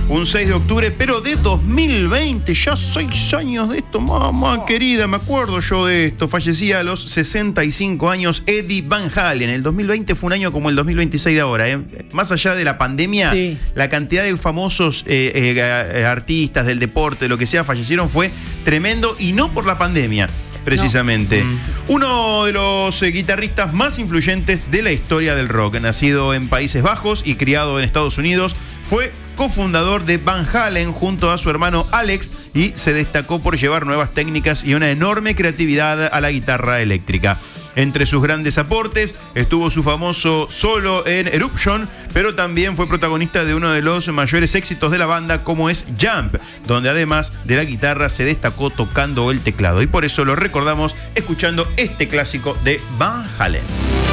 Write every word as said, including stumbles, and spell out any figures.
un seis de octubre, pero de dos mil veinte, ya seis años de esto, mamá querida, me acuerdo yo de esto. Fallecía a los sesenta y cinco años Eddie Van Halen. El dos mil veinte fue un año como el dos mil veintiséis de ahora, ¿eh? Más allá de la pandemia, sí, la cantidad de famosos eh, eh, artistas del deporte, lo que sea, fallecieron fue tremendo, y no por la pandemia, precisamente. No. Mm. Uno de los eh, guitarristas más influyentes de la historia del rock, nacido en Países Bajos y criado en Estados Unidos, fue cofundador de Van Halen junto a su hermano Alex, y se destacó por llevar nuevas técnicas y una enorme creatividad a la guitarra eléctrica. Entre sus grandes aportes estuvo su famoso solo en Eruption, pero también fue protagonista de uno de los mayores éxitos de la banda, como es Jump, donde además de la guitarra se destacó tocando el teclado. Y por eso lo recordamos escuchando este clásico de Van Halen.